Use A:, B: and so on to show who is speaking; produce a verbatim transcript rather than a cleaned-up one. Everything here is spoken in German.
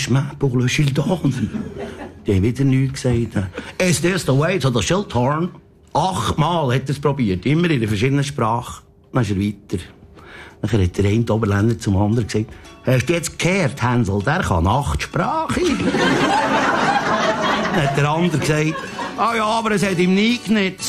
A: chemin pour le Schildhorn. Die haben wieder nichts gesagt. Is this the way to the Schildhorn? Achtmal hat er es probiert, immer in verschiedenen Sprachen. Dann ist er weiter. Dann hat der eine Oberländer zum anderen gesagt, hast du jetzt gehört, Hänsel, der kann Achtsprache. Dann hat der andere gesagt, ah ja, aber es hat ihm nie genützt.